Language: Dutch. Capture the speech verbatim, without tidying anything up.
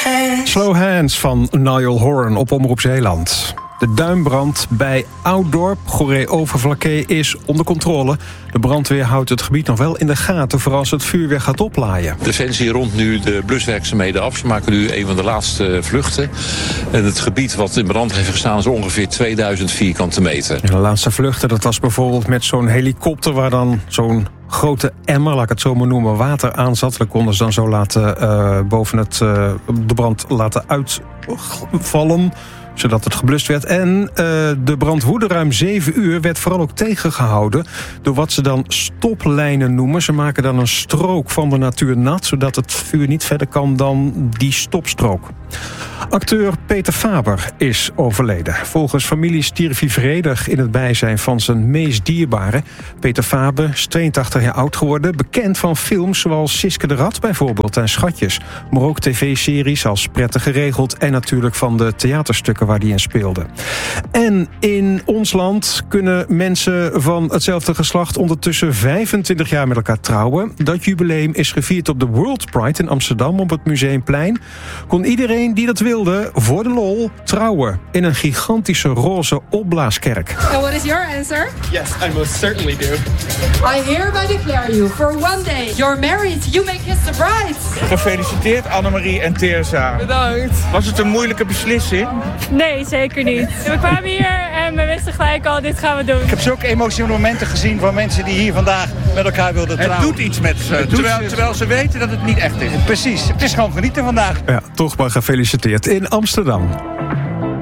hands. Slow Hands van Niall Horan op Omroep Zeeland. De duinbrand bij Ouddorp, Goeree-Overflakkee, is onder controle. De brandweer houdt het gebied nog wel in de gaten voor als het vuur weer gaat oplaaien. Defensie rondt nu de bluswerkzaamheden af. Ze maken nu een van de laatste vluchten. En het gebied wat in brand heeft gestaan is ongeveer tweeduizend vierkante meter. De laatste vluchten, dat was bijvoorbeeld met zo'n helikopter waar dan zo'n grote emmer, laat ik het zo maar noemen, water aan zat. Dat konden ze dan zo laten uh, boven het, uh, de brand laten uitvallen, zodat het geblust werd. En uh, de brand woedde ruim zeven uur, werd vooral ook tegengehouden door wat ze dan stoplijnen noemen. Ze maken dan een strook van de natuur nat, zodat het vuur niet verder kan dan die stopstrook. Acteur Peter Faber is overleden. Volgens familie stierf hij vredig in het bijzijn van zijn meest dierbare. Peter Faber is tweeëntachtig jaar oud geworden. Bekend van films zoals Siske de Rat bijvoorbeeld en Schatjes. Maar ook tv-series als Prettig Geregeld en natuurlijk van de theaterstukken waar hij in speelde. En in ons land kunnen mensen van hetzelfde geslacht ondertussen vijfentwintig jaar met elkaar trouwen. Dat jubileum is gevierd op de World Pride in Amsterdam op het Museumplein. Kon iedereen die dat wilde voor de lol trouwen in een gigantische roze opblaaskerk. So what is your answer? Yes, I most certainly do. I hereby declare you for one day. You're married. You may kiss the bride. Gefeliciteerd Annemarie en Teresa. Bedankt. Was het een moeilijke beslissing? Nee, zeker niet. We kwamen hier en we wisten gelijk al, dit gaan we doen. Ik heb zulke emotionele momenten gezien van mensen die hier vandaag met elkaar wilden trouwen. Het doet iets met ze, terwijl, terwijl ze weten dat het niet echt is. Precies, het is gewoon genieten vandaag. Ja, toch maar gefeliciteerd in Amsterdam.